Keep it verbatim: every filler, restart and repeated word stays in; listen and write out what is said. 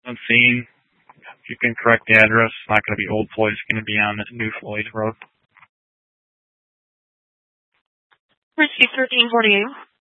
on scene. If you can correct the address, it's not going to be Old Floyd. It's going to be on New Floyd Road. Receive thirteen forty-eight.